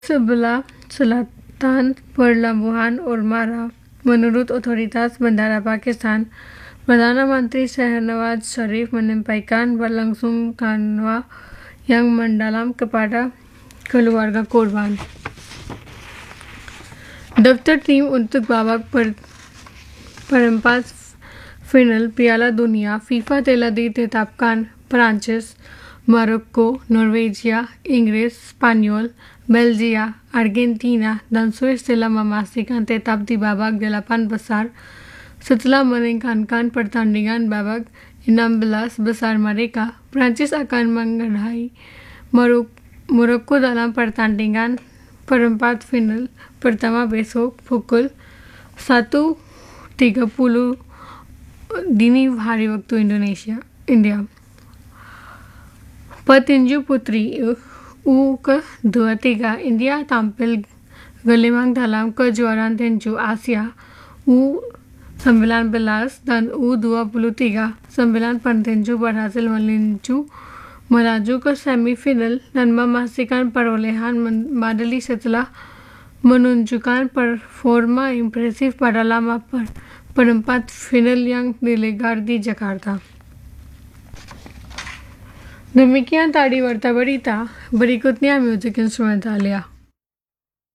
Sebelah selatan Pelabuhan Ormara. Menurut otoritas bandara Pakistan, Perdana Menteri Shehbaz Sharif menyampaikan bela-sungkawa yang mendalam kepada keluarga korban. Daftar tim untuk babak perempat final Piala Dunia FIFA telah ditetapkan. Prancis, Maroko, Norwegia, Inggris, Spanyol, Belgia, Argentina, dan Swiss telah memastikan tetap di babak 8 besar setelah meningkatkan pertandingan babak 16 besar mereka. Prancis akan menghadapi Maroko dalam pertandingan perempat final pertama besok pukul 1.30 dini hari waktu India. Petinju putri U23 India tampil gemilang dalam kejuaraan tinju Asia U19 dan U23. 9 petinju berhasil melaju ke semifinal dan memastikan perolehan medali setelah menunjukkan performa impresif pada lama perempat final yang digelar di Jakarta. Demikian tadi warta berita, berikutnya music instrumentalia.